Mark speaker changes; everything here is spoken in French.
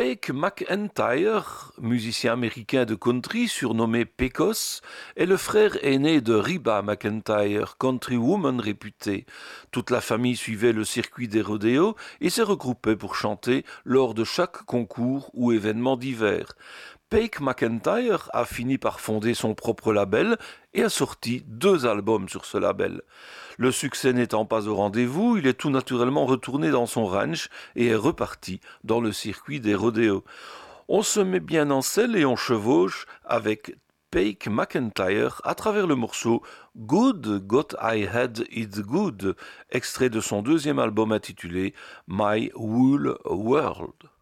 Speaker 1: Pake McEntire, musicien américain de country surnommé Pecos, est le frère aîné de Reba McEntire, countrywoman réputée. Toute la famille suivait le circuit des rodéos et se regroupait pour chanter lors de chaque concours ou événement divers. Pake McEntire a fini par fonder son propre label et a sorti 2 albums sur ce label. Le succès n'étant pas au rendez-vous, il est tout naturellement retourné dans son ranch et est reparti dans le circuit des rodéos. On se met bien en selle et on chevauche avec Pake McEntire à travers le morceau Good Got I Had It Good, extrait de son 2e album intitulé My Whole World.